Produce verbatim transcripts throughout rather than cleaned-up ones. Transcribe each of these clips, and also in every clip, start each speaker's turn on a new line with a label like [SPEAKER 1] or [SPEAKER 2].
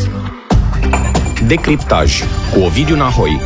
[SPEAKER 1] Decriptaj cu Ovidiu Nahoi.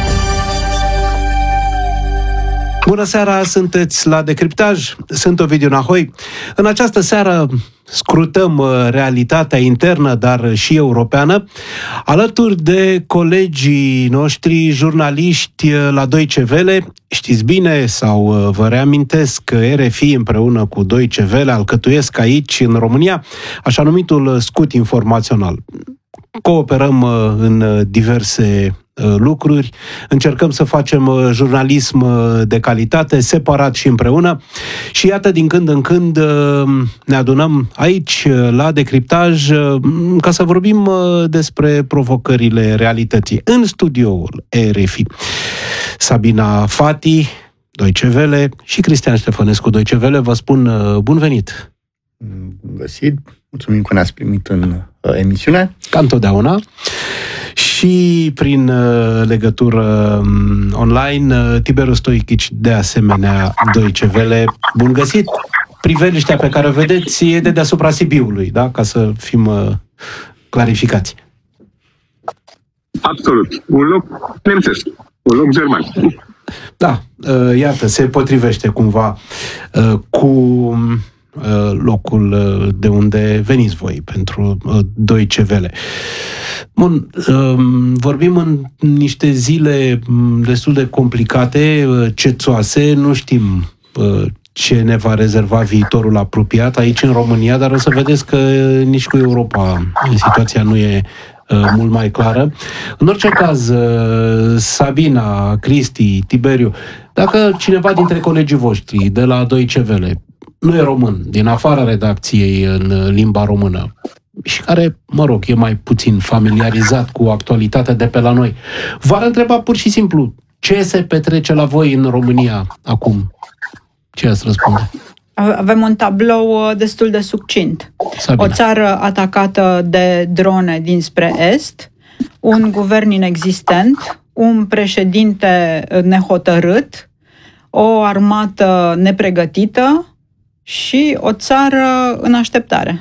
[SPEAKER 2] Bună seara, sunteți la Decriptaj, sunt Ovidiu Nahoi. În această seară scrutăm realitatea internă, dar și europeană, alături de colegii noștri jurnaliști la Deutsche Welle. Știți bine, sau vă reamintesc că R F I împreună cu Deutsche Welle alcătuiesc aici, în România, așa numitul scut informațional. Cooperăm în diverse lucruri, încercăm să facem jurnalism de calitate, separat și împreună, și iată, din când în când ne adunăm aici la Decriptaj ca să vorbim despre provocările realității. În studioul R F I, Sabina Fati, Deutsche Welle, și Cristian Ștefănescu, Deutsche Welle, vă spun bun venit!
[SPEAKER 3] Bun găsit! Mulțumim că ne-ați primit în uh, emisiune.
[SPEAKER 2] Ca întotdeauna. Și prin uh, legătură um, online, uh, Tiberiu Stoichici, de asemenea, Deutsche Welle. Bun găsit! Priveliștea pe care o vedeți e de deasupra Sibiului, da? Ca să fim uh, clarificați.
[SPEAKER 4] Absolut. Un loc nemțesc. Un loc german.
[SPEAKER 2] Da, uh, iată, se potrivește cumva uh, cu locul de unde veniți voi pentru Deutsche Welle. Bun, vorbim în niște zile destul de complicate, cețoase, nu știm ce ne va rezerva viitorul apropiat aici în România, dar o să vedeți că nici cu Europa situația nu e mult mai clară. În orice caz, Sabina, Cristi, Tiberiu, dacă cineva dintre colegii voștri de la Deutsche Welle nu e român, din afara redacției în limba română, și care, mă rog, e mai puțin familiarizat cu actualitatea de pe la noi, v-ar întreba pur și simplu ce se petrece la voi în România acum? Ce ați răspunde?
[SPEAKER 5] Avem un tablou destul de succint. Sabina. O țară atacată de drone dinspre est, un guvern inexistent, un președinte nehotărât, o armată nepregătită și o țară în așteptare.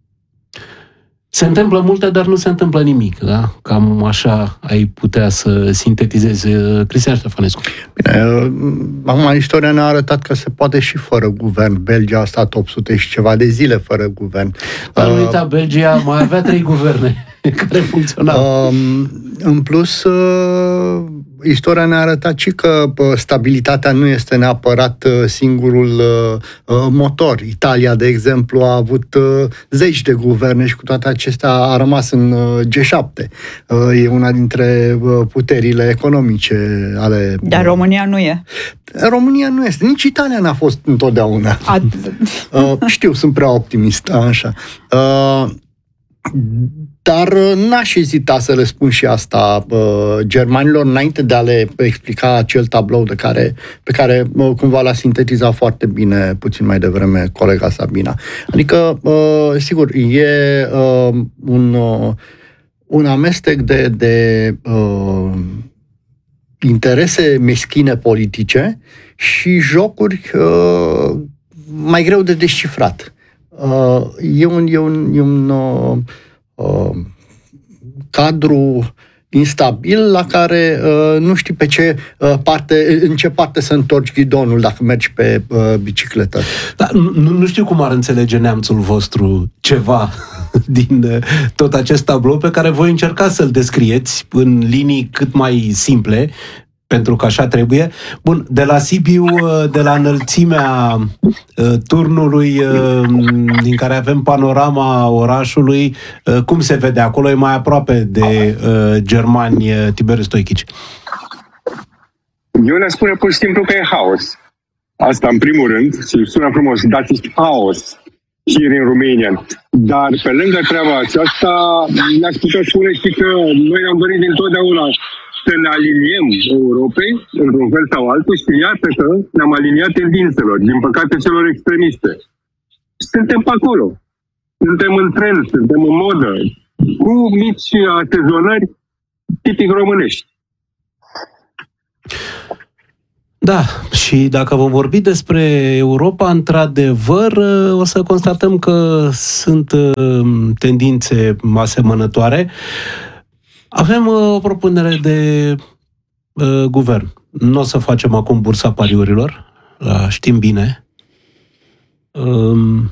[SPEAKER 2] Se întâmplă multe, dar nu se întâmplă nimic, da? Cam așa ai putea să sintetizezi. Cristian Ștefănescu.
[SPEAKER 3] Bine, acum istoria ne-a arătat că se poate și fără guvern. Belgia a stat opt sute și ceva de zile fără guvern.
[SPEAKER 2] Dar nu uita, Belgia mai avea trei guverne care funcționau.
[SPEAKER 3] Um, în plus, uh, istoria ne-a arătat și că uh, stabilitatea nu este neapărat uh, singurul uh, motor. Italia, de exemplu, a avut uh, zeci de guverne și cu toate acestea a rămas în uh, G șapte. Uh, e una dintre uh, puterile economice ale...
[SPEAKER 5] Dar uh, România nu e.
[SPEAKER 3] România nu este. Nici Italia n-a fost întotdeauna. Ad... uh, știu, sunt prea optimist. Așa. Uh, Dar n-aș ezita să le spun și asta uh, germanilor, înainte de a le explica acel tablou de care, pe care uh, cumva l-a sintetizat foarte bine puțin mai devreme colega Sabina. Adică, uh, sigur, e uh, un, uh, un amestec de, de uh, interese meschine politice și jocuri uh, mai greu de descifrat. Uh, e un... E un, e un uh, Uh, cadru instabil la care uh, nu știi pe ce uh, parte, în ce parte să întorci ghidonul dacă mergi pe uh, bicicletă.
[SPEAKER 2] Da, nu, nu știu cum ar înțelege neamțul vostru ceva din uh, tot acest tablou pe care voi încerca să-l descrieți în linii cât mai simple, pentru că așa trebuie. Bun, de la Sibiu, de la înălțimea uh, turnului uh, din care avem panorama orașului, uh, cum se vede? Acolo e mai aproape de uh, germani, uh, Tiberiu Stoichici.
[SPEAKER 4] Eu le spune pur și simplu că e haos. Asta în primul rând, și sună frumos, dat ist haos here in Romania. Dar pe lângă treaba aceasta, le-aș putea spune și că noi am dorit dintotdeauna să ne aliniem Europei, într-un fel sau altul, și iată că ne-am aliniat tendințelor, din păcate celor extremiste. Suntem pe acolo. Suntem în trend, suntem în modă, cu mici asezonări tipic românești.
[SPEAKER 2] Da, și dacă vom vorbi despre Europa, într-adevăr, o să constatăm că sunt tendințe asemănătoare. Avem o propunere de uh, guvern. Nu o să facem acum bursa pariurilor, știm bine. Um,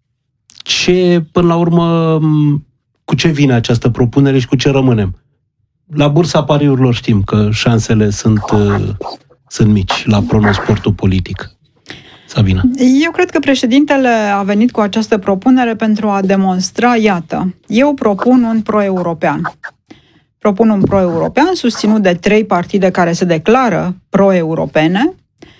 [SPEAKER 2] ce, până la urmă, cu ce vine această propunere și cu ce rămânem? La bursa pariurilor știm că șansele sunt, uh, sunt mici la pronosportul politic. Sabina.
[SPEAKER 5] Eu cred că președintele a venit cu această propunere pentru a demonstra, iată, eu propun un pro-european. Propun un pro-european susținut de trei partide care se declară pro-europene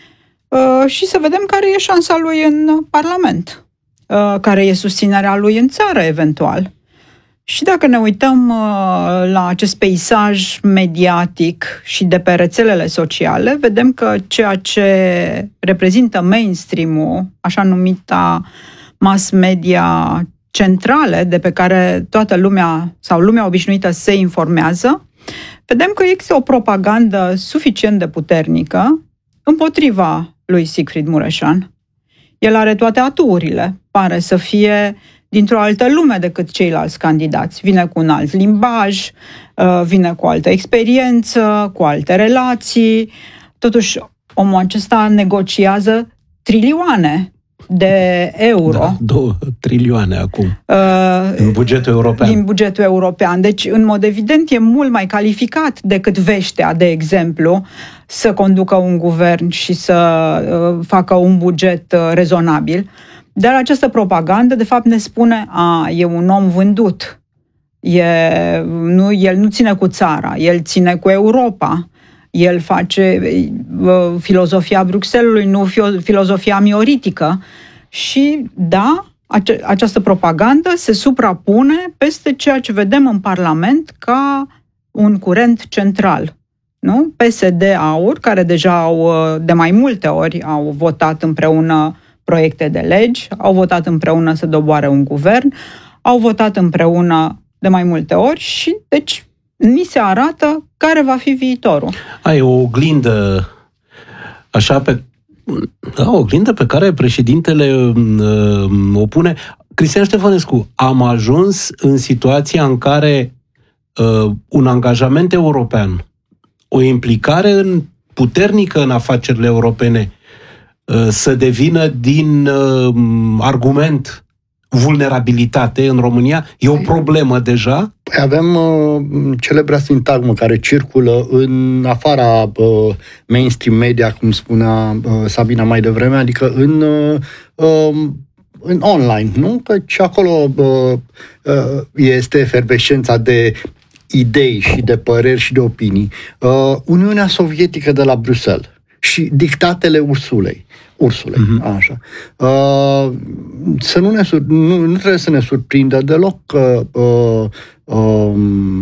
[SPEAKER 5] uh, și să vedem care e șansa lui în Parlament, uh, care e susținerea lui în țară, eventual. Și dacă ne uităm uh, la acest peisaj mediatic și de pe rețelele sociale, vedem că ceea ce reprezintă mainstream-ul, așa numita mass media centrale, de pe care toată lumea sau lumea obișnuită se informează, vedem că există o propagandă suficient de puternică împotriva lui Siegfried Mureșan. El are toate aturile, pare să fie dintr-o altă lume decât ceilalți candidați. Vine cu un alt limbaj, vine cu o altă experiență, cu alte relații. Totuși, omul acesta negociază trilioane de euro.
[SPEAKER 2] Da, două trilioane acum. Uh, în bugetul european.
[SPEAKER 5] Din bugetul european. Deci, în mod evident, e mult mai calificat decât Veștea, de exemplu, să conducă un guvern și să uh, facă un buget uh, rezonabil. Dar această propagandă, de fapt, ne spune, a, e un om vândut. E, nu, el nu ține cu țara, el ține cu Europa. El face uh, filozofia Bruxellesului, nu filozofia mioritică. Și, da, ace- această propagandă se suprapune peste ceea ce vedem în Parlament ca un curent central. Nu? P S D-AUR, care deja au, de mai multe ori au votat împreună proiecte de legi, au votat împreună să doboare un guvern, au votat împreună de mai multe ori și, deci, ni se arată care va fi viitorul.
[SPEAKER 2] Ai o oglindă așa pe da, o oglindă pe care președintele uh, o pune. Cristian Ștefănescu, am ajuns în situația în care uh, un angajament european, o implicare în, puternică în afacerile europene uh, să devină din uh, argument vulnerabilitate în România? E o problemă deja?
[SPEAKER 3] Avem uh, celebra sintagmă care circulă în afara uh, mainstream media, cum spunea uh, Sabina mai devreme, adică în, uh, uh, în online, nu? Căci acolo uh, uh, este efervescența de idei și de păreri și de opinii. Uh, Uniunea Sovietică de la Bruxelles și dictatele Ursulei. Ursulei, uh-huh. așa. Uh, să nu, ne sur- nu, nu trebuie să ne surprindă deloc că uh, uh,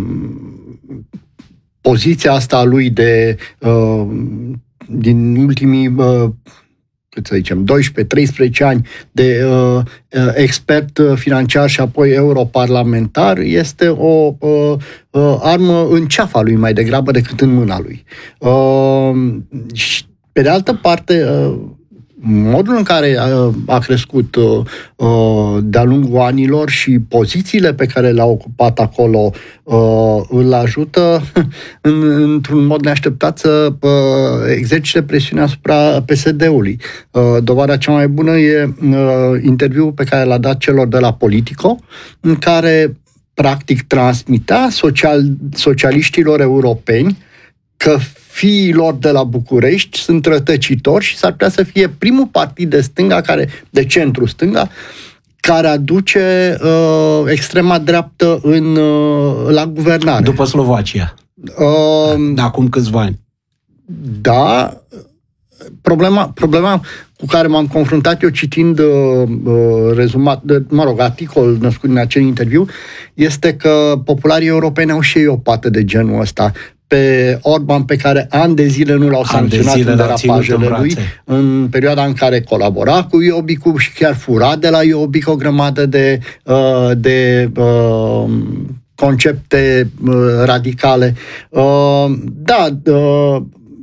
[SPEAKER 3] poziția asta a lui de uh, din ultimii uh, cât să zicem, doisprezece treisprezece ani de uh, expert financiar și apoi europarlamentar este o uh, uh, armă în ceafa lui mai degrabă decât în mâna lui. Uh, și pe de altă parte, uh, modul în care uh, a crescut uh, de-a lungul anilor și pozițiile pe care le-a ocupat acolo uh, îl ajută în, într-un mod neașteptat să uh, exercite presiunea asupra P S D-ului. Uh, dovada cea mai bună e uh, interviul pe care l-a dat celor de la Politico, în care practic transmitea social, socialiștilor europeni că fiilor de la București sunt rătăcitori și s-ar putea să fie primul partid de stânga, care, de centru-stânga, care aduce uh, extrema dreaptă în, uh, la guvernare.
[SPEAKER 2] După Slovacia. Uh, de acum câțiva ani.
[SPEAKER 3] Da. Problema, problema cu care m-am confruntat eu citind uh, rezumat, de, mă rog, articol născut din acel interviu, este că popularii europeni au și ei o pată de genul ăsta. Pe Orban, pe care ani de zile nu l-au sancționat în derapajele lui, în perioada în care colabora cu Iobicu și chiar fura de la Iobic o grămadă de, uh, de uh, concepte uh, radicale. Uh, da, uh,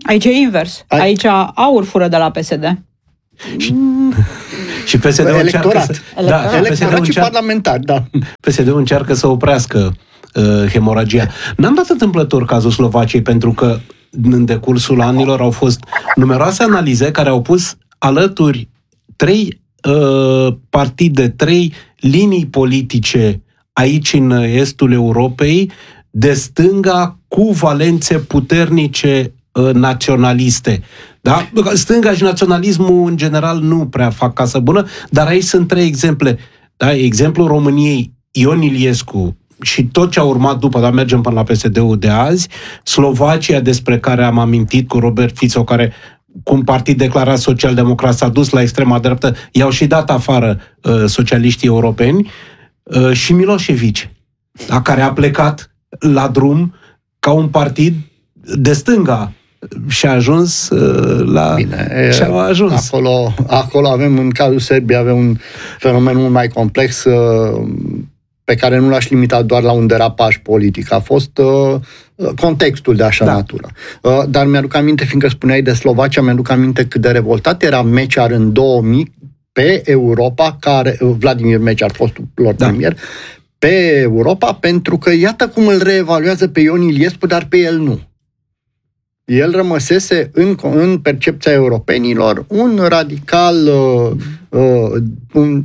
[SPEAKER 5] Aici e invers. Aici aur fură de la P S D.
[SPEAKER 2] Și, și P S D-ul încearcă să...
[SPEAKER 3] Da, electorat și parlamentar, da.
[SPEAKER 2] P S D-ul încearcă să oprească uh, hemoragia. N-am dat întâmplător cazul Slovaciei, pentru că în decursul anilor au fost numeroase analize care au pus alături trei uh, partide, trei linii politice aici în estul Europei, de stânga cu valențe puternice uh, naționaliste. Da? Stânga și naționalismul în general nu prea fac casă bună, dar aici sunt trei exemple. Da? Exemplul României, Ion Iliescu și tot ce a urmat după, dar mergem până la P S D-ul de azi, Slovacia, despre care am amintit, cu Robert Fico, care cu un partid declarat social-democrat s-a dus la extrema dreaptă, i-au și dat afară uh, socialiștii europeni, uh, și Milošević, da, care a plecat la drum ca un partid de stânga și a ajuns uh, la
[SPEAKER 3] Bine,
[SPEAKER 2] ce a ajuns.
[SPEAKER 3] Acolo, acolo avem, în cazul Serbiei, avem un fenomen mult mai complex, uh, pe care nu l-aș limita doar la un derapaj politic. A fost uh, contextul de așa da. natură. Uh, dar mi-aduc aminte, fiindcă spuneai de Slovacia, mi-aduc aminte cât de revoltat era Mečiar în două mii pe Europa, care, Vladimir Mečiar, fostul lor da. premier, pe Europa, pentru că iată cum îl reevaluează pe Ion Iliescu, dar pe el nu. El rămăsese în, în percepția europenilor un radical, uh, uh, un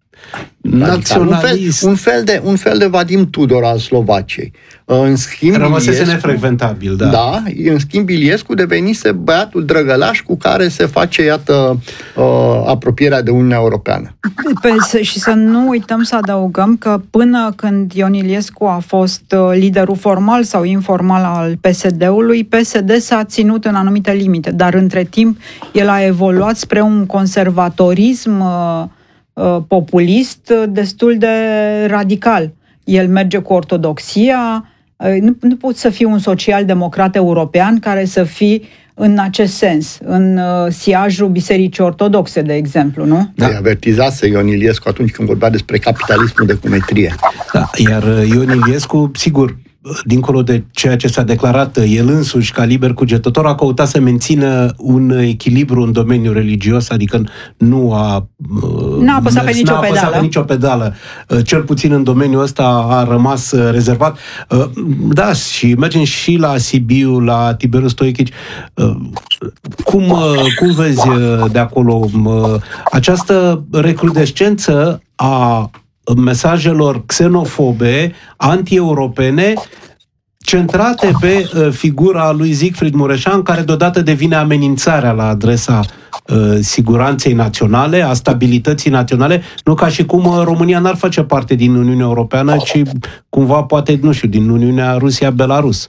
[SPEAKER 3] naționalist, un fel, un fel de un fel de Vadim Tudor al Slovaciei. În schimb,
[SPEAKER 2] rămăsese
[SPEAKER 3] Iliescu,
[SPEAKER 2] nefrecventabil, da.
[SPEAKER 3] Da, în schimb Iliescu devenise băiatul drăgălaș cu care se face, iată, uh, apropierea de Uniunea Europeană.
[SPEAKER 5] Pe, și să nu uităm să adăugăm că până când Ion Iliescu a fost liderul formal sau informal al P S D-ului, P S D s-a ținut în anumite limite, dar între timp el a evoluat spre un conservatorism uh, populist destul de radical. El merge cu ortodoxia. Nu, nu poți să fii un social-democrat european care să fii în acest sens, în uh, siajul Bisericii Ortodoxe, de exemplu, nu?
[SPEAKER 3] Da. Îi avertizase Ion Iliescu atunci când vorbea despre capitalismul de cumetrie.
[SPEAKER 2] Da, iar Ion Iliescu, sigur, dincolo de ceea ce s-a declarat el însuși ca liber cugetător, a căutat să mențină un echilibru în domeniul religios, adică nu a
[SPEAKER 5] n-a apăsat pe nicio pedală.
[SPEAKER 2] pe nicio pedală. Cel puțin în domeniul ăsta a rămas rezervat. Da, și mergem și la Sibiu, la Tiberiu Stoichici. Cum, cum vezi de acolo această recrudescență a mesajelor xenofobe, anti-europene, centrate pe uh, figura lui Siegfried Mureșan, care deodată devine amenințarea la adresa uh, siguranței naționale, a stabilității naționale, nu ca și cum uh, România n-ar face parte din Uniunea Europeană, ci cumva poate, nu știu, din Uniunea Rusia-Belarus.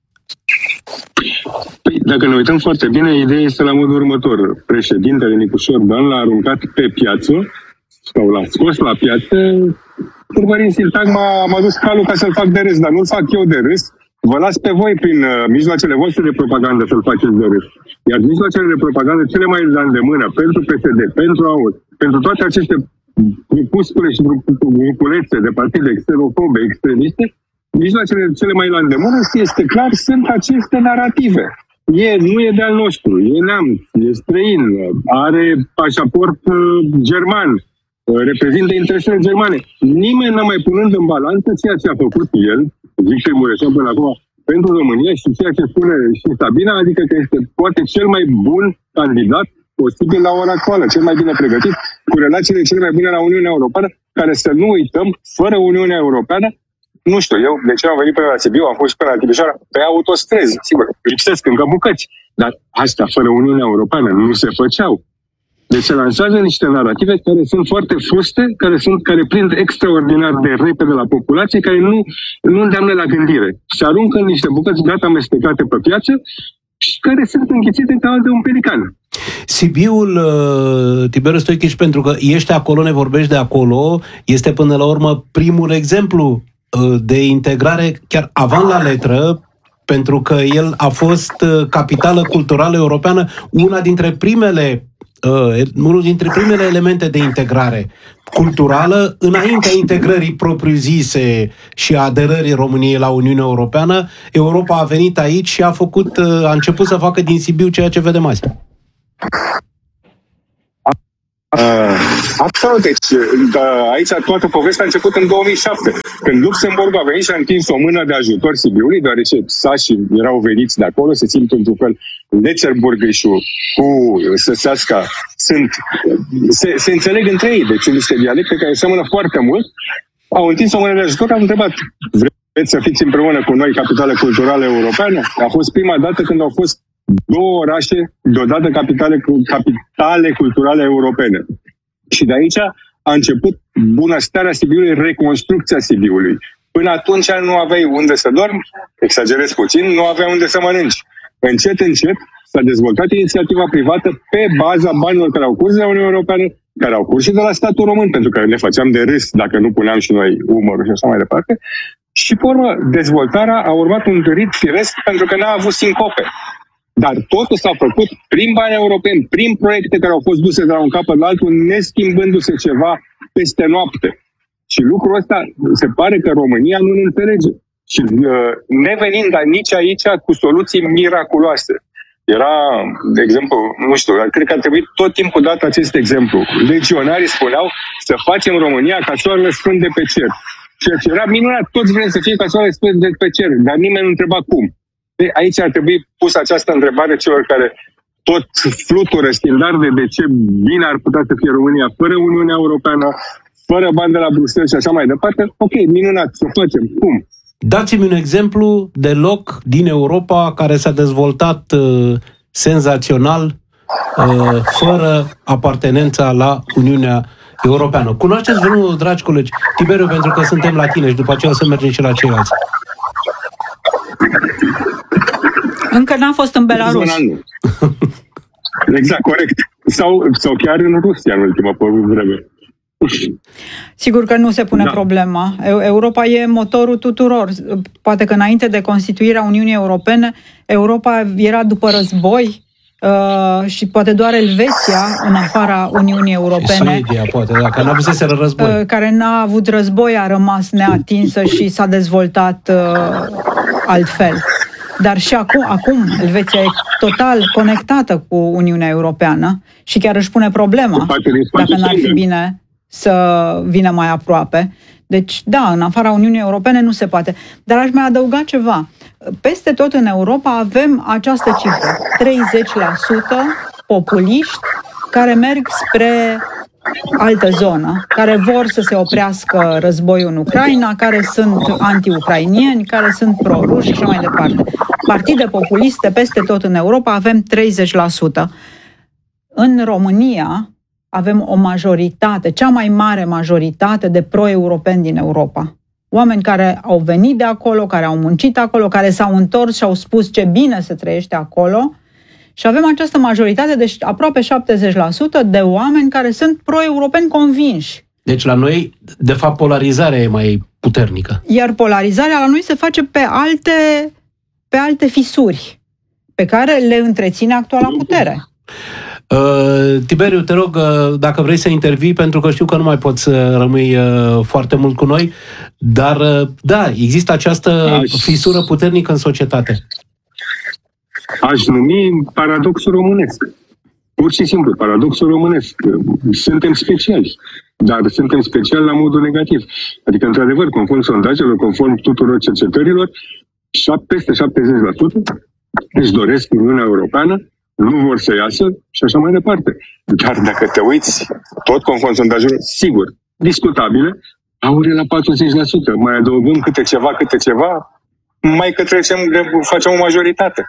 [SPEAKER 4] Păi, dacă ne uităm foarte bine, ideea este la modul următor. Președintele Nicușor Dan l-a aruncat pe piață sau l-a scos la piață, urmărind sintagma, am adus calul ca să-l fac de râs, dar nu-l fac eu de râs, vă las pe voi prin uh, mijloacele voastre de propagandă să-l faceți de râs. Iar mijloacele de propagandă cele mai la îndemână pentru P S D, pentru A U R, pentru toate aceste grupuscule și grupulețe de partide xenofobe, extremiste, mijloacele cele mai la îndemână, este clar, sunt aceste narrative. E, nu e de-al nostru, e neamț, e străin, are pașaport uh, german, reprezintă interesele germane. Nimeni n-a mai punând în balanță ceea ce a făcut el, Victor Mureșan până acum, pentru România și ceea ce spune și Sabina, adică că este poate cel mai bun candidat posibil la ora actuală, cel mai bine pregătit, cu relațiile cele mai bune la Uniunea Europeană, care, să nu uităm, fără Uniunea Europeană, nu știu, eu de ce am venit până la Sibiu, am fost până la Timișoara, pe autostrăzi, sigur, lipsesc încă bucăți, dar astea fără Uniunea Europeană nu se făceau. Deci se lansează niște narrative care sunt foarte fruste, care sunt care prind extraordinar de repede la populație, care nu, nu îndeamnă la gândire. Se aruncă în niște bucăți gata amestecate pe piață și care sunt înghițite ca de un pelican.
[SPEAKER 2] Sibiul, uh, Tiberiu Stoichici, pentru că ești acolo, ne vorbești de acolo, este până la urmă primul exemplu uh, de integrare chiar avant la letră, pentru că el a fost uh, capitală culturală europeană, una dintre primele Uh, unul dintre primele elemente de integrare culturală, înaintea integrării propriu-zise și a aderării României la Uniunea Europeană, Europa a venit aici și a făcut, a început să facă din Sibiu ceea ce vedem azi.
[SPEAKER 4] Uh, absolut, deci da, aici toată povestea a început în două mii șapte, când Luxemburg a venit și a întins o mână de ajutor Sibiului, deoarece sașii erau veniți de acolo, se simt într-un fel Lețerburgășul cu Săseasca, sunt, se, se înțeleg între ei, deci sunt niște dialecte care seamănă foarte mult, au întins o mână de ajutor, am întrebat, vreți să fiți împreună cu noi capitală culturală europeană? A fost prima dată când au fost două orașe, deodată capitale, capitale culturale europene. Și de aici a început bunăstarea Sibiului, reconstrucția Sibiului. Până atunci nu aveai unde să dormi, exagerez puțin, nu aveai unde să mănânci. Încet, încet s-a dezvoltat inițiativa privată pe baza banilor care au curs de la Uniunea Europeană, care au curs și de la statul român, pentru că ne făceam de râs dacă nu puneam și noi umărul și așa mai departe. Și, pe urmă, dezvoltarea a urmat un rit firesc pentru că n-a avut sincope. Dar totul s-a făcut prin bani europeni, prin proiecte care au fost duse de la un capăt la altul, neschimbându-se ceva peste noapte. Și lucrul ăsta se pare că România nu ne înțelege. Și uh, nevenind nici aici cu soluții miraculoase. Era, de exemplu, nu știu, cred că ar trebui tot timpul dat acest exemplu. Legionarii spuneau să facem România ca soarele sfânt de pe cer. Ceea ce era minunat, toți vrem să fie ca soarele sfânt de pe cer, dar nimeni nu întreba cum. Aici ar trebui pus această întrebare celor care tot flutură standarde de ce bine ar putea să fie România fără Uniunea Europeană, fără bani de la Bruxelles și așa mai departe. Ok, minunat, să facem. Cum?
[SPEAKER 2] Dați-mi un exemplu de loc din Europa care s-a dezvoltat uh, senzațional uh, fără apartenența la Uniunea Europeană. Cunoașteți vreunul, dragi colegi? Tiberiu, pentru că suntem la tine și după aceea o să mergem și la ceilalți.
[SPEAKER 5] Încă n-a fost în Belarus.
[SPEAKER 4] Exact, corect. Sau, sau chiar în Rusia în ultima vreme.
[SPEAKER 5] Sigur că nu se pune da. problema. Europa e motorul tuturor. Poate că înainte de constituirea Uniunii Europene, Europa era după război uh, și poate doar Elveția, în afara Uniunii Europene,
[SPEAKER 2] și Suedia, poate, da, că n-a avuseseră război.
[SPEAKER 5] Uh, care n-a avut război, a rămas neatinsă și s-a dezvoltat uh, altfel. Dar și acum, acum Elveția e total conectată cu Uniunea Europeană și chiar își pune problema dacă n-ar fi bine să vină mai aproape. Deci, da, în afara Uniunii Europene nu se poate. Dar aș mai adăuga ceva. Peste tot în Europa avem această cifră. treizeci la sută populiști care merg spre altă zonă, care vor să se oprească războiul în Ucraina, care sunt anti-ucrainieni, care sunt pro-ruși și așa mai departe. Partide populiste peste tot în Europa avem treizeci la sută. În România avem o majoritate, cea mai mare majoritate de pro-europeni din Europa. Oameni care au venit de acolo, care au muncit acolo, care s-au întors și au spus ce bine se trăiește acolo. Și avem această majoritate, deci aproape șaptezeci la sută de oameni care sunt pro-europeni convinși.
[SPEAKER 2] Deci la noi, de fapt, polarizarea e mai puternică.
[SPEAKER 5] Iar polarizarea la noi se face pe alte, pe alte fisuri, pe care le întreține actuala putere.
[SPEAKER 2] Uh, Tiberiu, te rog, uh, dacă vrei să intervii, pentru că știu că nu mai poți să rămâi uh, foarte mult cu noi, dar uh, da, există această Aș... fisură puternică în societate.
[SPEAKER 4] Aș numi paradoxul românesc. Pur și simplu, paradoxul românesc. Suntem speciali, dar suntem speciali la modul negativ. Adică, într-adevăr, conform sondajelor, conform tuturor cercetărilor, peste șaptezeci la sută își doresc Uniunea Europeană, nu vor să iasă și așa mai departe. Dar dacă te uiți, tot conform sondajelor, sigur, discutabile, au la patruzeci la sută. Mai adăugăm câte ceva, câte ceva, mai că trecem, facem o majoritate.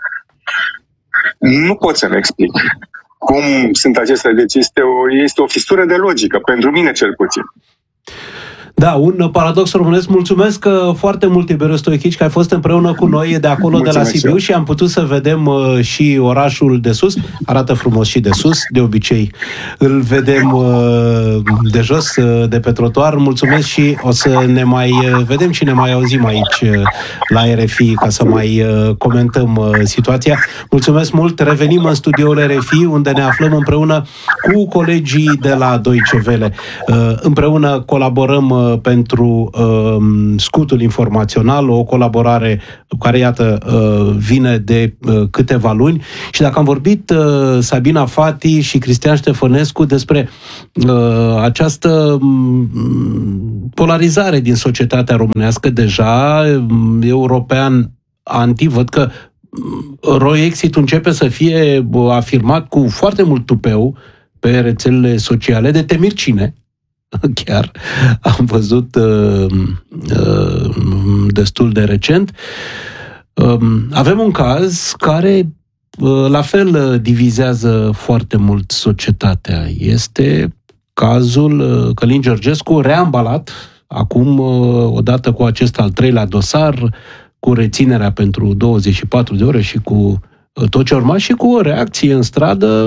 [SPEAKER 4] Nu pot să-mi explic cum sunt acestea. Deci este o, este o fisură de logică, pentru mine cel puțin.
[SPEAKER 2] Da, un paradox românesc. Mulțumesc foarte mult, Tiberiu Stoichici, că ai fost împreună cu noi de acolo, mulțumesc, de la Sibiu, și am putut să vedem și orașul de sus. Arată frumos și de sus, de obicei îl vedem de jos, de pe trotuar. Mulțumesc și o să ne mai vedem și ne mai auzim aici la R F I ca să mai comentăm situația. Mulțumesc mult, revenim în studioul R F I, unde ne aflăm împreună cu colegii de la Deutsche Welle. Împreună colaborăm pentru uh, scutul informațional, o colaborare care, iată, uh, vine de uh, câteva luni. Și dacă am vorbit, uh, Sabina Fati și Cristian Ștefănescu, despre uh, această um, polarizare din societatea românească, deja um, european anti, văd că um, Roexit începe să fie uh, afirmat cu foarte mult tupeu pe rețelele sociale, de temir cine. Chiar am văzut uh, uh, destul de recent. Uh, avem un caz care uh, la fel uh, divizează foarte mult societatea. Este cazul uh, Călin Georgescu, reambalat acum, uh, odată cu acest al treilea dosar, cu reținerea pentru douăzeci și patru de ore și cu uh, tot ce urma, și cu o reacție în stradă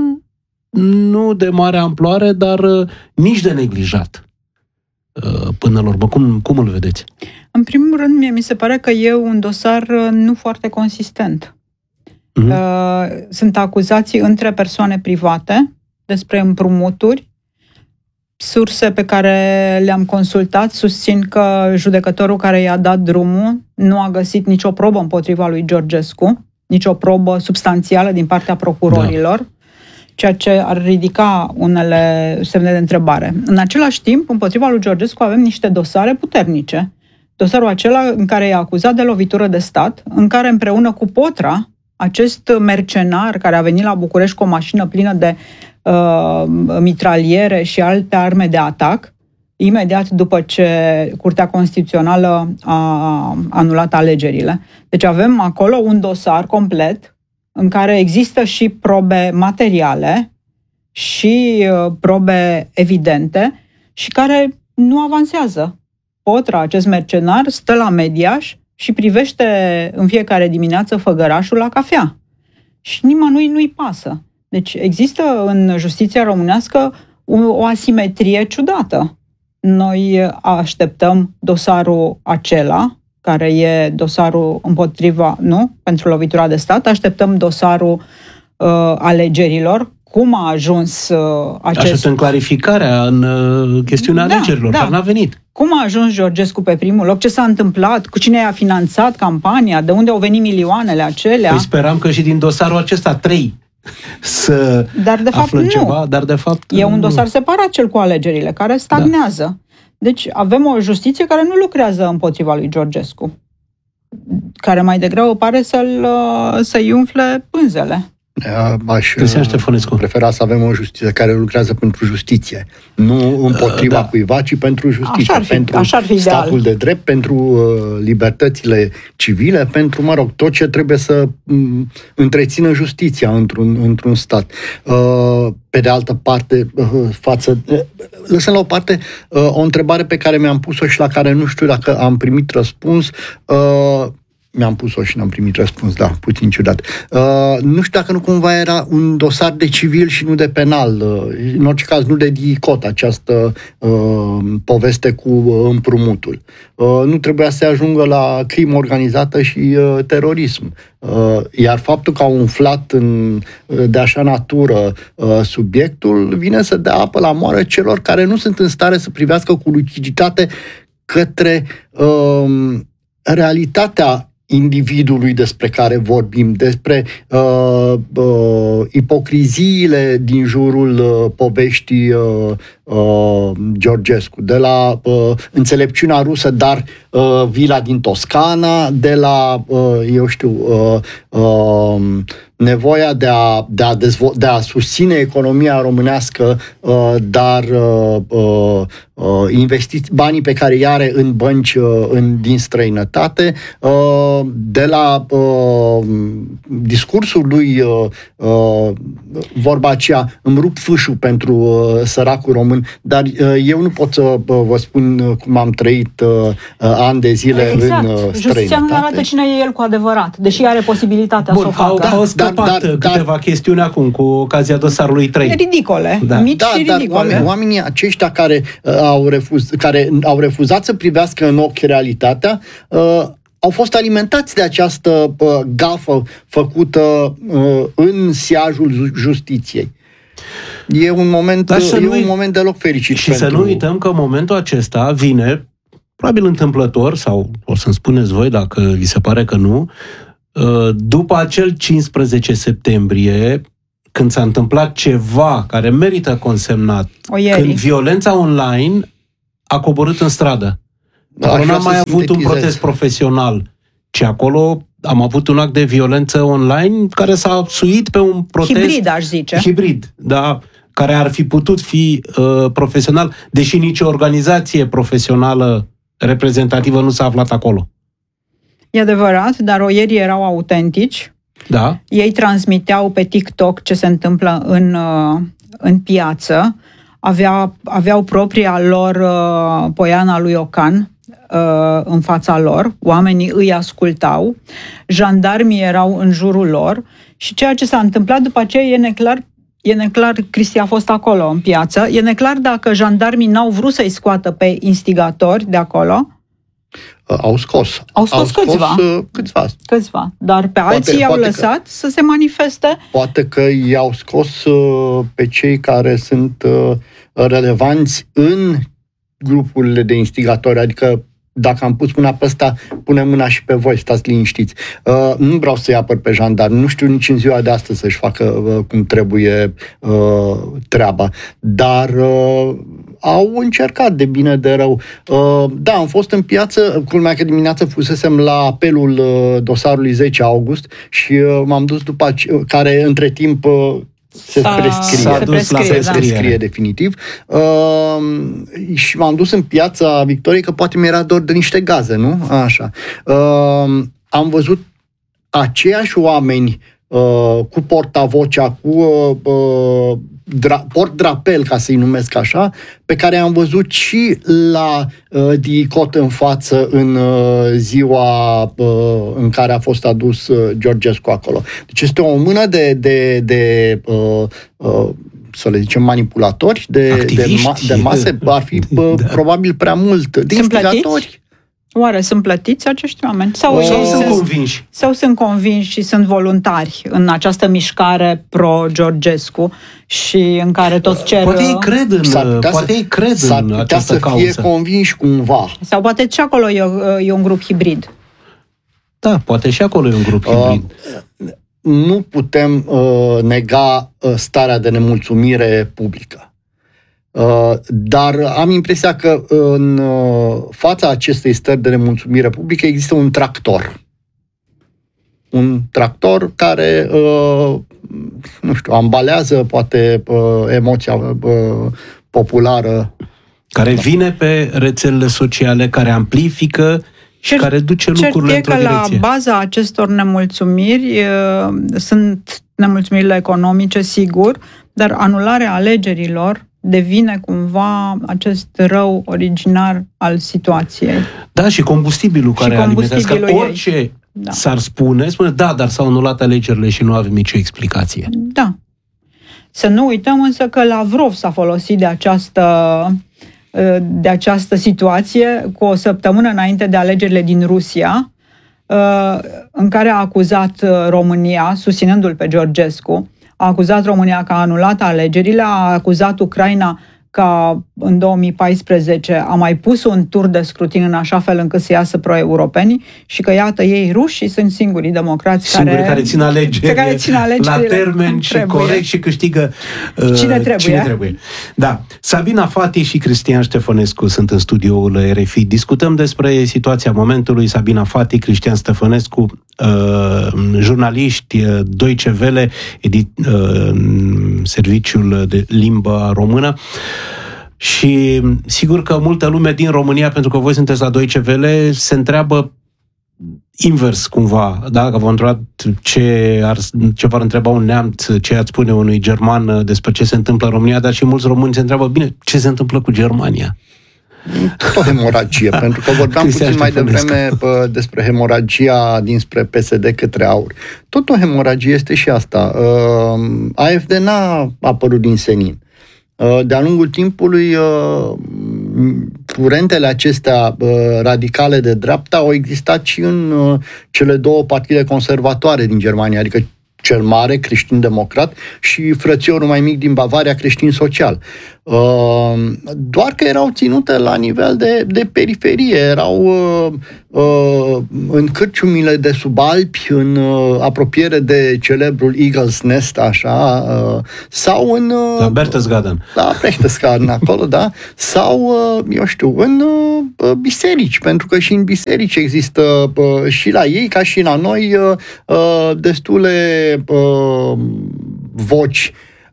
[SPEAKER 2] nu de mare amploare, dar uh, nici de neglijat. Uh, până la urmă, cum, cum îl vedeți?
[SPEAKER 5] În primul rând, mie mi se pare că e un dosar uh, nu foarte consistent. Uh-huh. Uh, sunt acuzații între persoane private despre împrumuturi. Surse pe care le-am consultat susțin că judecătorul care i-a dat drumul nu a găsit nicio probă împotriva lui Georgescu, nicio probă substanțială din partea procurorilor. Da. Ceea ce ar ridica unele semne de întrebare. În același timp, împotriva lui Georgescu avem niște dosare puternice. Dosarul acela în care e acuzat de lovitură de stat, în care împreună cu Potra, acest mercenar care a venit la București cu o mașină plină de uh, mitraliere și alte arme de atac, imediat după ce Curtea Constituțională a anulat alegerile. Deci avem acolo un dosar complet în care există și probe materiale și probe evidente și care nu avansează. Potra, acest mercenar, stă la Mediaș și privește în fiecare dimineață făgărașul la cafea. Și nimănui nu-i pasă. Deci există în justiția românească o asimetrie ciudată. Noi așteptăm dosarul acela, care e dosarul împotriva, nu, pentru lovitura de stat. Așteptăm dosarul uh, alegerilor. Cum a ajuns uh, acest...
[SPEAKER 2] Așteptăm clarificarea în uh, chestiunea da, alegerilor, da. Dar n-a venit.
[SPEAKER 5] Cum a ajuns Georgescu pe primul loc? Ce s-a întâmplat? Cu cine a finanțat campania? De unde au venit milioanele acelea?
[SPEAKER 2] Păi speram că și din dosarul acesta trei să
[SPEAKER 5] dar de fapt,
[SPEAKER 2] aflăm
[SPEAKER 5] nu.
[SPEAKER 2] ceva, dar de fapt...
[SPEAKER 5] E un
[SPEAKER 2] nu.
[SPEAKER 5] dosar separat, cel cu alegerile, care stagnează. Da. Deci avem o justiție care nu lucrează împotriva lui Georgescu, care mai degrabă pare să-l, să-i umfle pânzele.
[SPEAKER 3] Aș
[SPEAKER 2] prefera
[SPEAKER 3] să avem o justiție care lucrează pentru justiție, nu împotriva da. cuiva, ci pentru justiție,
[SPEAKER 5] așa ar fi,
[SPEAKER 3] pentru
[SPEAKER 5] așa ar fi
[SPEAKER 3] statul
[SPEAKER 5] ideal.
[SPEAKER 3] de drept, pentru uh, libertățile civile, pentru, mă rog, tot ce trebuie să um, întrețină justiția într-un, într-un stat. Uh, pe de altă parte, uh, față... Uh, lăsăm la o parte uh, o întrebare pe care mi-am pus-o și la care nu știu dacă am primit răspuns. Uh, Mi-am pus-o și n-am primit răspuns, da, puțin ciudat. Uh, nu știu dacă nu cumva era un dosar de civil și nu de penal. Uh, în orice caz, nu de DICOT, această uh, poveste cu uh, împrumutul. Uh, nu trebuia să ajungă la crimă organizată și uh, terorism. Uh, iar faptul că au umflat în, de așa natură uh, subiectul vine să dea apă la moară celor care nu sunt în stare să privească cu luciditate către uh, realitatea individului despre care vorbim, despre uh, uh, ipocriziile din jurul uh, poveștii uh, uh, Georgescu, de la uh, înțelepciunea rusă, dar uh, vila din Toscana, de la, uh, eu știu, uh, uh, nevoia de a, de a, dezvo- de a susține economia românească, uh, dar uh, uh, investiți banii pe care îi are în bănci uh, în, din străinătate, uh, de la uh, uh, discursul lui, uh, uh, vorba aceea, îmi rup fâșul pentru uh, săracul român, dar uh, eu nu pot să uh, vă spun uh, cum am trăit uh, uh, ani de zile
[SPEAKER 5] exact.
[SPEAKER 3] în uh, străinătate.
[SPEAKER 5] Justiția nu arată cine e el cu adevărat, deși are posibilitatea
[SPEAKER 2] Bun,
[SPEAKER 5] să o facă.
[SPEAKER 2] Au,
[SPEAKER 3] Da,
[SPEAKER 2] au scăpat
[SPEAKER 3] dar- dar-
[SPEAKER 2] câteva
[SPEAKER 3] dar-
[SPEAKER 2] chestiuni acum cu ocazia dosarului trei.
[SPEAKER 5] Ridicole,
[SPEAKER 2] Da.
[SPEAKER 5] mici
[SPEAKER 3] Da,
[SPEAKER 5] și
[SPEAKER 3] dar
[SPEAKER 5] ridicole.
[SPEAKER 3] oamenii, oamenii aceștia care, uh, au refuz, care au refuzat să privească în ochi realitatea, uh, au fost alimentați de această uh, gafă făcută uh, în siajul justiției. E un moment,
[SPEAKER 2] Dar să
[SPEAKER 3] e
[SPEAKER 2] nu
[SPEAKER 3] un
[SPEAKER 2] uit-
[SPEAKER 3] moment deloc fericit.
[SPEAKER 2] Și
[SPEAKER 3] pentru...
[SPEAKER 2] să nu uităm că în momentul acesta vine, probabil întâmplător, sau o să-mi spuneți voi dacă vi se pare că nu, după acel cincisprezece septembrie, când s-a întâmplat ceva care merită consemnat,
[SPEAKER 5] O ieri.
[SPEAKER 2] când violența online a coborât în stradă.
[SPEAKER 3] Da,
[SPEAKER 2] Acolo
[SPEAKER 3] aș vrea
[SPEAKER 2] n-am
[SPEAKER 3] să
[SPEAKER 2] mai avut un
[SPEAKER 3] sintetizez.
[SPEAKER 2] protest profesional, ci acolo am avut un act de violență online care s-a suit pe un protest
[SPEAKER 5] Hibrid, aș zice.
[SPEAKER 2] hibrid, da, care ar fi putut fi uh, profesional, deși nicio organizație profesională reprezentativă nu s-a aflat acolo.
[SPEAKER 5] E adevărat, dar oierii erau autentici.
[SPEAKER 2] Da?
[SPEAKER 5] Ei transmiteau pe TikTok ce se întâmplă în, uh, în piață. Avea, aveau propria lor uh, poiana lui Ocan uh, în fața lor. Oamenii îi ascultau. Jandarmii erau în jurul lor. Și ceea ce s-a întâmplat după aceea e neclar. E neclar, Cristi a fost acolo în piață, e neclar dacă jandarmii n-au vrut să-i scoată pe instigatori de acolo.
[SPEAKER 3] Au scos.
[SPEAKER 5] Au scos câțiva.
[SPEAKER 3] uh, câțiva.
[SPEAKER 5] Câțiva, dar pe alții i-au
[SPEAKER 3] poate
[SPEAKER 5] lăsat că, să se manifeste.
[SPEAKER 3] Poate că i-au scos uh, pe cei care sunt uh, relevanți în grupurile de instigatori, adică dacă am pus mâna pe ăsta, punem mâna și pe voi, stați liniștiți. Uh, nu vreau să-i apăr pe jandarmi, nu știu nici în ziua de astăzi să-și facă uh, cum trebuie uh, treaba, dar uh, au încercat de bine de rău. Uh, da, am fost în piață, culmea că dimineață fusesem la apelul uh, dosarului zece august și uh, m-am dus după ace- care între timp uh, se
[SPEAKER 5] S-a-
[SPEAKER 3] prescrie.
[SPEAKER 2] S-a dus
[SPEAKER 5] prescrie,
[SPEAKER 2] la
[SPEAKER 3] se
[SPEAKER 5] da.
[SPEAKER 3] prescrie definitiv. Uh, și m-am dus în piața Victoriei, că poate mi-era dor de niște gaze, nu? Așa. Uh, am văzut aceiași oameni uh, cu portavocea, cu uh, uh, dra- port-drapel, ca să-i numesc așa, pe care am văzut și la uh, Dicot în față în uh, ziua uh, în care a fost adus uh, Georgescu acolo. Deci este o mână de, de, de uh, uh, să le zicem manipulatori, de, de, ma- de mase, ar fi uh,
[SPEAKER 2] Da.
[SPEAKER 3] probabil prea mult, de
[SPEAKER 5] Sunt plătiți?
[SPEAKER 3] instigatori.
[SPEAKER 5] Oare sunt plătiți acești oameni? Sau,
[SPEAKER 3] Uh,
[SPEAKER 2] Sau
[SPEAKER 5] ei
[SPEAKER 2] sunt
[SPEAKER 5] se-
[SPEAKER 2] convinși.
[SPEAKER 5] sau sunt convinși și sunt voluntari în această mișcare pro-Georgescu și în care tot cer...
[SPEAKER 2] Poate ei cred în,
[SPEAKER 3] S-ar putea
[SPEAKER 2] poate
[SPEAKER 3] să-
[SPEAKER 2] ei cred
[SPEAKER 3] S-ar
[SPEAKER 2] în
[SPEAKER 3] putea
[SPEAKER 2] această
[SPEAKER 3] să fie
[SPEAKER 2] cauză.
[SPEAKER 3] convinși cumva.
[SPEAKER 5] Sau poate și acolo e, e un grup hibrid.
[SPEAKER 2] Da, poate și acolo e un grup hibrid.
[SPEAKER 3] Uh, nu putem uh, nega uh, starea de nemulțumire publică. Uh, dar am impresia că în uh, fața acestei stări de nemulțumire publică există un tractor. Un tractor care, uh, nu știu, ambalează poate uh, emoția uh, populară.
[SPEAKER 2] Care vine pe rețelele sociale, care amplifică și
[SPEAKER 5] Cert-
[SPEAKER 2] care duce
[SPEAKER 5] Cert
[SPEAKER 2] lucrurile
[SPEAKER 5] e
[SPEAKER 2] într-o
[SPEAKER 5] că la
[SPEAKER 2] direcție.
[SPEAKER 5] baza acestor nemulțumiri e, sunt nemulțumirile economice, sigur, dar anularea alegerilor devine cumva acest rău originar al situației.
[SPEAKER 2] Da, și combustibilul
[SPEAKER 5] Și
[SPEAKER 2] care alimentează. Că
[SPEAKER 5] combustibilul ei.
[SPEAKER 2] orice
[SPEAKER 5] Da.
[SPEAKER 2] s-ar spune, spune, da, dar s-au anulat alegerile și nu avem nicio explicație.
[SPEAKER 5] Da. Să nu uităm însă că Lavrov s-a folosit de această, de această situație cu o săptămână înainte de alegerile din Rusia, în care a acuzat România, susținându-l pe Georgescu, a acuzat România că a anulat alegerile, a acuzat Ucraina că în două mii paisprezece a mai pus un tur de scrutin în așa fel încât să iasă pro-europenii și că, iată, ei rușii sunt singurii democrați
[SPEAKER 2] Singurii
[SPEAKER 5] care,
[SPEAKER 2] care țin alegeri,
[SPEAKER 5] care țin alegerile
[SPEAKER 2] la termen și
[SPEAKER 5] trebuie.
[SPEAKER 2] corect și câștigă uh,
[SPEAKER 5] Cine trebuie.
[SPEAKER 2] cine trebuie. Da. Sabina Fati și Cristian Ștefănescu sunt în studioul R F I. Discutăm despre situația momentului. Sabina Fati, Cristian Ștefănescu, uh, jurnaliști, uh, Deutsche Welle, edit, uh, serviciul de limbă română. Și sigur că multă lume din România, pentru că voi sunteți la Deutsche Welle, se întreabă invers cumva, da? Că v-am întrebat ce, ar, ce v-ar întreba un neamț, ce ați spune unui german despre ce se întâmplă în România, dar și mulți români se întreabă, bine, ce se întâmplă cu Germania?
[SPEAKER 3] Tot o hemoragie, pentru că vorbeam puțin mai devreme pă, despre hemoragia dinspre P S D către AUR. Tot o hemoragie este și asta. Uh, A F D n-a apărut din senin. Uh, de-a lungul timpului, uh, curentele acestea uh, radicale de dreapta au existat și în uh, cele două partide conservatoare din Germania, adică cel mare, creștin-democrat, și frățiorul mai mic din Bavaria, creștin-social. Doar că erau ținute la nivel de, de periferie, erau în cârciumile de sub Alpi, în apropiere de celebrul Eagle's Nest, așa, sau în...
[SPEAKER 2] La Berchtesgaden.
[SPEAKER 3] La Berchtesgaden, acolo, da, sau, eu știu, în biserici, pentru că și în biserici există și la ei, ca și la noi, destule voci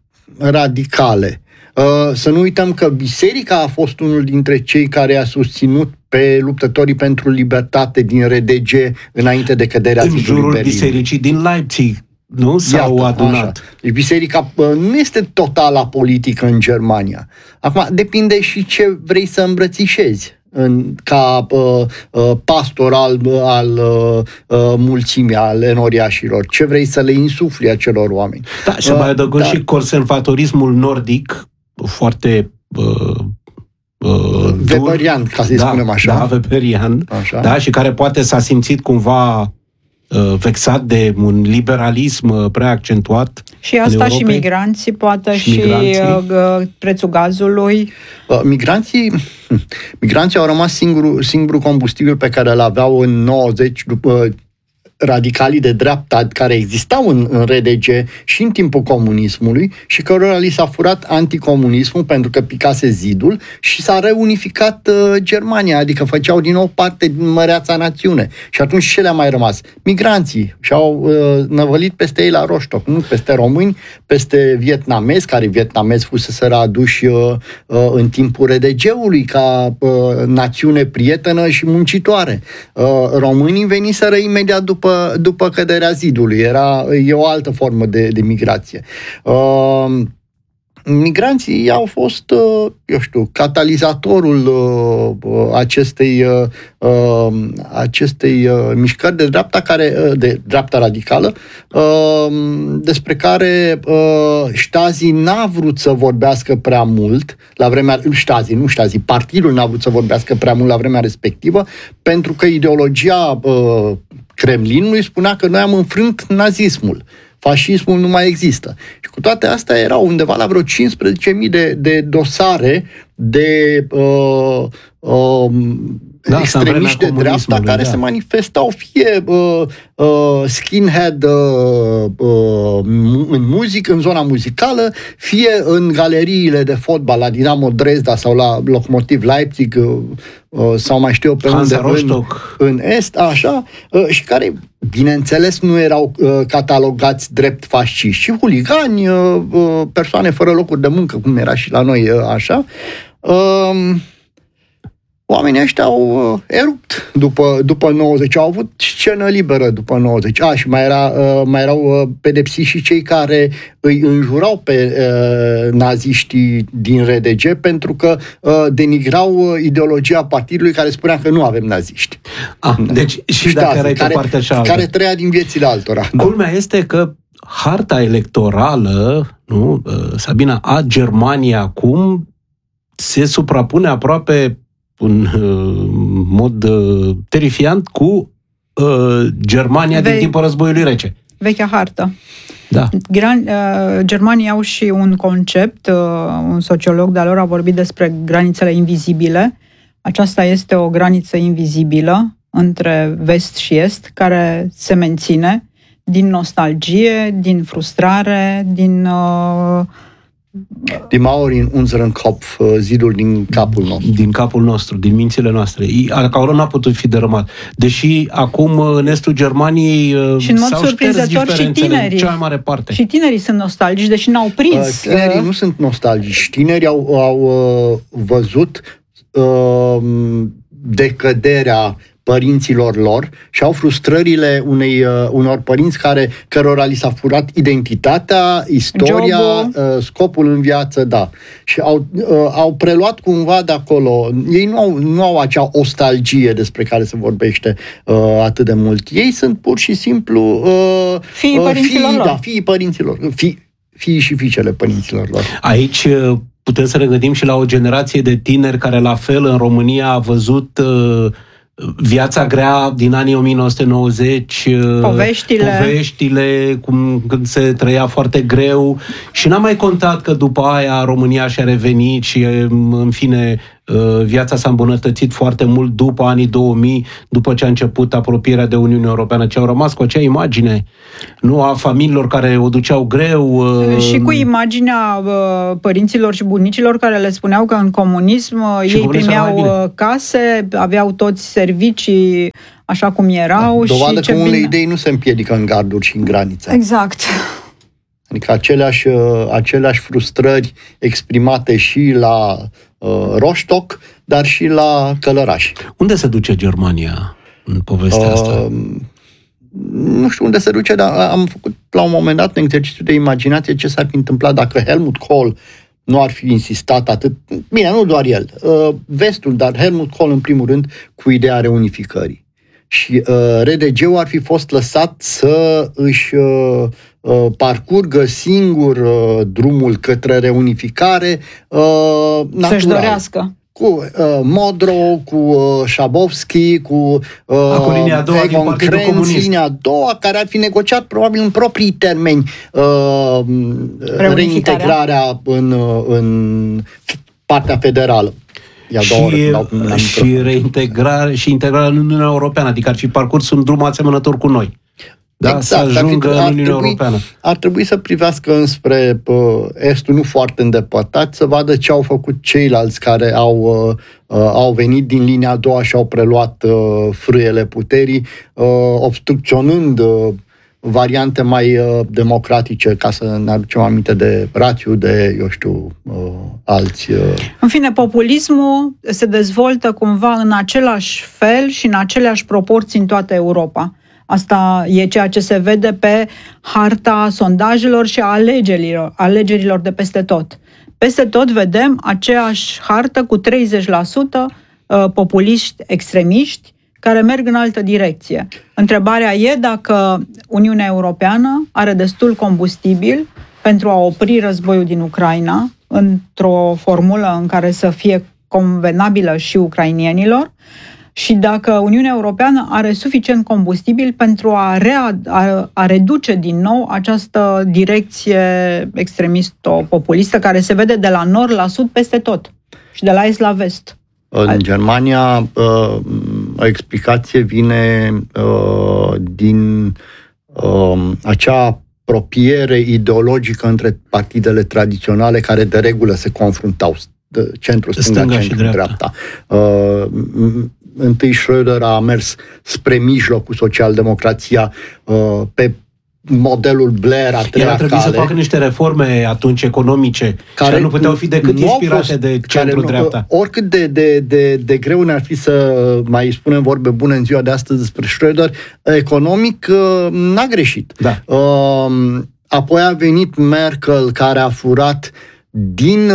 [SPEAKER 3] radicale. Să nu uităm că biserica a fost unul dintre cei care a susținut pe luptătorii pentru libertate din R D G înainte de căderea zidului Berlinului.
[SPEAKER 2] În jurul bisericii din Leipzig, nu? S-au Iată, adunat. Așa.
[SPEAKER 3] Deci biserica nu este total apolitică în Germania. Acum, depinde și ce vrei să îmbrățișezi în, ca uh, uh, pastor al, al uh, mulțimii, al enoriașilor. Ce vrei să le insufli acelor oameni.
[SPEAKER 2] Da, și uh, mai adăugăm da. și conservatorismul nordic, foarte uh, uh,
[SPEAKER 3] weberian, ca să-i
[SPEAKER 2] da,
[SPEAKER 3] spunem așa.
[SPEAKER 2] Da, weberian, așa. Da, și care poate s-a simțit cumva uh, vexat de un liberalism uh, prea accentuat.
[SPEAKER 5] Și asta și migranții, poate și, și migranții. Uh, prețul gazului.
[SPEAKER 3] Uh, migranții, migranții au rămas singurul, singurul combustibil pe care îl aveau în nouăzeci după radicalii de dreapta care existau în, în R D G și în timpul comunismului și cărora li s-a furat anticomunismul pentru că picase zidul și s-a reunificat uh, Germania, adică făceau din nou parte din măreața națiune. Și atunci ce le-a mai rămas? Migranții și-au uh, năvălit peste ei la Rostock, nu peste români, peste vietnamezi, care vietnamezi fuseseră aduși uh, uh, în timpul R D G-ului ca uh, națiune prietenă și muncitoare. Uh, românii veniseră imediat după după căderea zidului. Era, e o altă formă de, de migrație. Uh, migranții au fost, uh, eu știu, catalizatorul uh, acestei, uh, acestei uh, mișcări de dreapta, care, uh, de dreapta radicală, uh, despre care uh, Stasi n-a vrut să vorbească prea mult la vremea, Stasi, nu Stasi, partidul n-a vrut să vorbească prea mult la vremea respectivă, pentru că ideologia uh, Kremlinului spunea că noi am înfrânt nazismul. Fascismul nu mai există. Și cu toate astea erau undeva la vreo cincisprezece mii de, de dosare de uh, uh, da, extremiști de dreapta care da. se manifestau fie uh, uh, skinhead uh, uh, în muzică, în zona muzicală, fie în galeriile de fotbal la Dinamo Dresda sau la Lokomotiv Leipzig uh, uh, sau mai știu eu pe
[SPEAKER 2] Hansa
[SPEAKER 3] unde în, în Est, așa, uh, și care, bineînțeles, nu erau uh, catalogați drept fasciști, și huligani, uh, uh, persoane fără locuri de muncă, cum era și la noi, uh, așa. Uh, Oamenii ăștia au uh, erupt după, după nouăzeci, au avut scenă liberă după nouăzeci. A, și mai, era, uh, mai erau uh, pedepsiți și cei care îi înjurau pe uh, naziștii din R D G pentru că uh, denigrau uh, ideologia partidului care spunea că nu avem naziști.
[SPEAKER 2] Ah, deci și Ștazi, dacă erai
[SPEAKER 3] care,
[SPEAKER 2] pe partea cealaltă.
[SPEAKER 3] Care trăia din viețile altora.
[SPEAKER 2] Culmea este că harta electorală, nu, uh, Sabina, a Germaniei acum se suprapune aproape în uh, mod uh, terifiant cu uh, Germania Ve- din timpul războiului rece.
[SPEAKER 5] Vechea hartă.
[SPEAKER 2] Da.
[SPEAKER 5] Gran, uh, Germanii au și un concept, uh, un sociolog de-a lor a vorbit despre granițele invizibile. Aceasta este o graniță invizibilă între vest și est, care se menține din nostalgie, din frustrare, din... Uh,
[SPEAKER 3] Die Mauer in unseren Kopf, zidul din capul nostru.
[SPEAKER 2] Din capul nostru, din mințile noastre. Acolo n-a putut fi dărâmat. Deși acum în estul Germaniei
[SPEAKER 5] și în mod surprinzător și tinerii.
[SPEAKER 2] Cea mai mare parte.
[SPEAKER 5] Și tinerii sunt nostalgici, deși n-au prins.
[SPEAKER 3] Tinerii uh... nu sunt nostalgici. Tinerii au, au uh, văzut uh, decăderea părinților lor și au frustrările unei, unor părinți care, cărora li s-a furat identitatea, istoria, Jobul. Scopul în viață, da. Și au, au preluat cumva de acolo. Ei nu au, nu au acea nostalgie despre care se vorbește atât de mult. Ei sunt pur și simplu
[SPEAKER 5] fiii părinților
[SPEAKER 3] fii,
[SPEAKER 5] lor.
[SPEAKER 3] Da, fiii părinților. Fii, fiii și fiicele părinților lor.
[SPEAKER 2] Aici putem să ne gândim și la o generație de tineri care la fel în România a văzut uh, viața grea din anii o mie nouă sute nouăzeci,
[SPEAKER 5] poveștile,
[SPEAKER 2] poveștile cum când se trăia foarte greu și n-a mai contat că după aia România și-a revenit și în fine viața s-a îmbunătățit foarte mult după anii două mii, după ce a început apropierea de Uniunea Europeană, ce au rămas cu acea imagine, nu, a familiilor care o duceau greu.
[SPEAKER 5] Și cu imaginea părinților și bunicilor care le spuneau că în comunism și ei primeau case, aveau toți servicii așa cum erau.
[SPEAKER 3] Da, dovadă
[SPEAKER 5] și
[SPEAKER 3] că unele
[SPEAKER 5] bine...
[SPEAKER 3] idei nu se împiedică în garduri și în granițe.
[SPEAKER 5] Exact.
[SPEAKER 3] Adică aceleași, aceleași frustrări exprimate și la uh, Rostock, dar și la Călărași.
[SPEAKER 2] Unde se duce Germania în povestea uh, asta?
[SPEAKER 3] Nu știu unde se duce, dar am făcut la un moment dat un exercițiu de imaginație ce s-ar fi întâmplat dacă Helmut Kohl nu ar fi insistat atât, bine, nu doar el, uh, vestul, dar Helmut Kohl în primul rând, cu ideea reunificării. Și uh, R D G-ul ar fi fost lăsat să își uh, uh, parcurgă singur uh, drumul către reunificare uh, natural.
[SPEAKER 5] Să-și dorească.
[SPEAKER 3] Cu uh, Modro, cu uh, Șabovski, cu uh, Egon Krenz, linia a doua, care ar fi negociat probabil în proprii termeni uh, reintegrarea în, în partea federală.
[SPEAKER 2] Și, și reintegrare și integrarea în Uniunea Europeană, adică ar fi parcurs un drum asemănător cu noi. Da, exact, să ajungă în Uniunea trebui, Europeană.
[SPEAKER 3] Ar trebui să privească înspre uh, estul nu foarte îndepărtat, să vadă ce au făcut ceilalți care au, uh, uh, au venit din linia a doua și au preluat uh, frâiele puterii, uh, obstrucționând uh, variante mai uh, democratice, ca să ne aducem aminte de Rațiu, de, eu știu, uh, alți... Uh...
[SPEAKER 5] În fine, populismul se dezvoltă cumva în același fel și în aceleași proporții în toată Europa. Asta e ceea ce se vede pe harta sondajelor și a alegerilor, alegerilor de peste tot. Peste tot vedem aceeași hartă cu treizeci la sută populiști extremiști care merg în altă direcție. Întrebarea e dacă Uniunea Europeană are destul combustibil pentru a opri războiul din Ucraina într-o formulă în care să fie convenabilă și ucrainienilor și dacă Uniunea Europeană are suficient combustibil pentru a, rea, a, a reduce din nou această direcție extremisto-populistă care se vede de la nord la sud peste tot și de la est la vest.
[SPEAKER 3] În Al... Germania, uh, o explicație vine uh, din uh, acea apropiere ideologică între partidele tradiționale care de regulă se confruntau, centru stânga, centru dreapta. Uh, întâi Schröder a mers spre mijloc cu socialdemocrația uh, pe modelul Blair, a treia
[SPEAKER 2] El a trebuit
[SPEAKER 3] cale,
[SPEAKER 2] să facă niște reforme atunci economice care nu puteau fi decât inspirate fost, de centru-dreapta.
[SPEAKER 3] Oricât de, de, de, de greu ne-ar fi să mai spunem vorbe bune în ziua de astăzi despre Schröder, economic n-a greșit.
[SPEAKER 2] Da.
[SPEAKER 3] Apoi a venit Merkel, care a furat din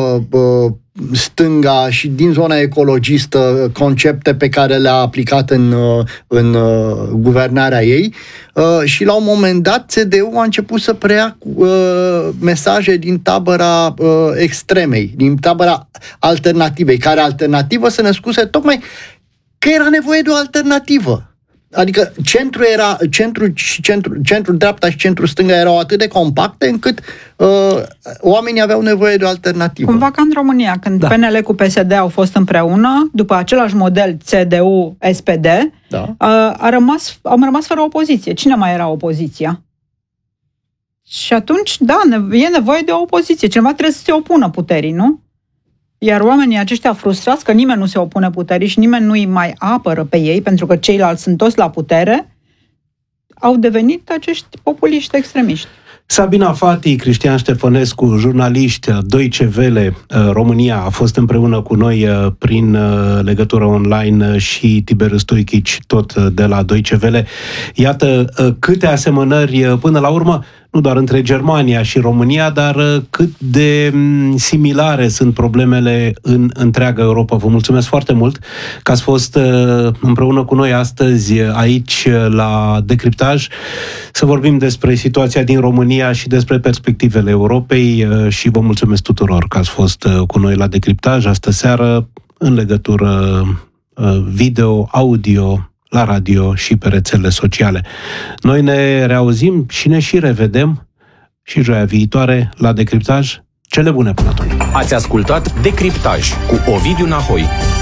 [SPEAKER 3] stânga și din zona ecologistă concepte pe care le-a aplicat în, în guvernarea ei și la un moment dat C D U a început să preia mesaje din tabăra extremei, din tabăra alternativei, care alternativă se născuse tocmai că era nevoie de o alternativă. Adică centru era, centru și centru, centru dreapta și centru stânga erau atât de compacte încât uh, oamenii aveau nevoie de o alternativă.
[SPEAKER 5] Cumva ca în România, când da. P N L cu P S D au fost împreună, după același model C D U S P D, da. uh, a rămas, am rămas fără opoziție. Cine mai era opoziția? Și atunci, da, e nevoie de o opoziție. Cineva trebuie să se opună puterii, nu? Iar oamenii aceștia frustrați că nimeni nu se opune puterii și nimeni nu îi mai apără pe ei, pentru că ceilalți sunt toți la putere, au devenit acești populiști extremiști.
[SPEAKER 2] Sabina Fati, Cristian Ștefănescu, jurnaliști Deutsche Welle România, a fost împreună cu noi prin legătură online și Tiberiu Stoichici, tot de la Deutsche Welle. Iată câte asemănări până la urmă, nu doar între Germania și România, dar cât de similare sunt problemele în întreaga Europa. Vă mulțumesc foarte mult că ați fost împreună cu noi astăzi aici la Decriptaj să vorbim despre situația din România și despre perspectivele Europei și vă mulțumesc tuturor că ați fost cu noi la Decriptaj astă seară în legătură video, audio, la radio și pe rețelele sociale. Noi ne reauzim și ne și revedem și joia viitoare la Decriptaj. Cele bune până atunci!
[SPEAKER 1] Ați ascultat Decriptaj cu Ovidiu Nahoi.